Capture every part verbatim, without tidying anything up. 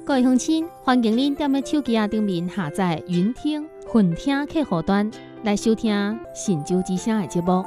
各位乡亲，欢迎您踮咧手机啊顶面下载云听、混听客户端来收听《神州之声》的节目。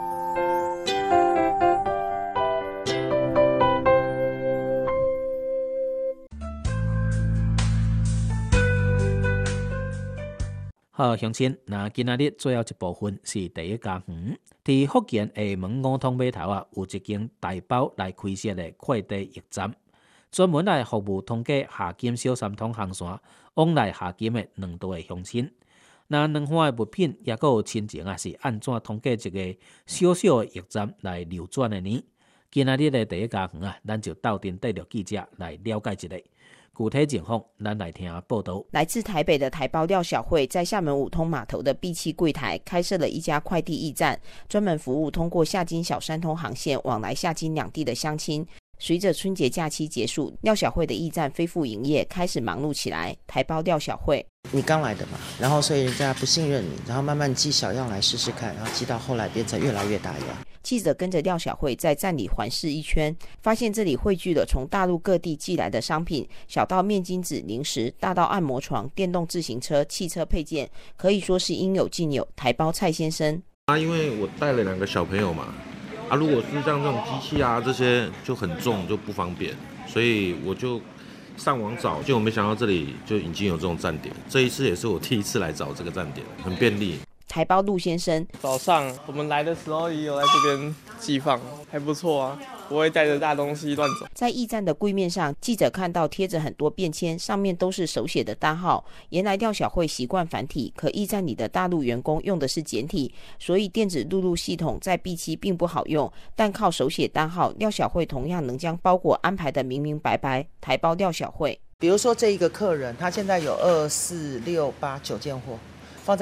好，乡亲，那今仔日最后一部分是第一家园。伫福建厦门五通码头啊，有一间大包来开设的快递驛站，专门来服务通过下金小三通航线往来下金的两道的乡亲。那两方的物品也有亲情啊，是安怎通过这个小小的驛站来流转的呢？今仔日的第一家园啊，咱就斗阵带着记者来了解一下。具体情况，咱来听报道。 来自台北的台胞廖小慧，在厦门五通码头的 B 七 柜台开设了一家快递驿站，专门服务通过厦金小三通航线往来厦金两地的乡亲。随着春节假期结束，廖小慧的驿站恢复营业，开始忙碌起来。台胞廖小慧， 你刚来的嘛，然后所以人家不信任你，然后慢慢寄小样来试试看，然后寄到后来变成越来越大样。 记者跟着廖小慧在站里环视一圈，发现这里汇聚了从大陆各地寄来的商品，小到面巾纸、零食，大到按摩床、电动自行车、汽车配件，可以说是应有尽有。台胞蔡先生啊，因为我带了两个小朋友嘛，啊，如果是像这种机器啊这些就很重就不方便，所以我就上网找，结果没想到这里就已经有这种站点。这一次也是我第一次来找这个站点，很便利。 台胞陆先生， 早上我们来的时候也有在这边寄放，还不错啊，不会带着大东西乱走。 在驿站的柜面上，记者看到贴着很多便签，上面都是手写的单号。原来廖小慧习惯繁体，可驿站里的大陆员工用的是简体，所以电子录入系统在 B 七 并不好用，但靠手写单号，廖小慧同样能将包裹安排得明明白白。台胞廖小慧， 比如说这一个客人，他现在有二四六八九件货，